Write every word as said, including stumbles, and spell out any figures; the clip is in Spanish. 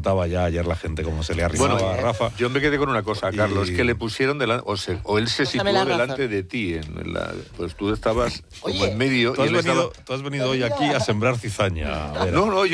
notaba ya ayer la gente cómo se le arrimaba Bueno, a Rafa. Yo me quedé con una cosa, Carlos, Y- que le pusieron delante, o, se- o él se Dame situó la razón. delante de ti, en la, pues tú estabas como Oye, en medio Tú y has, él venido, estaba... tú has venido hoy aquí a sembrar cizaña. Vera. No, no, yo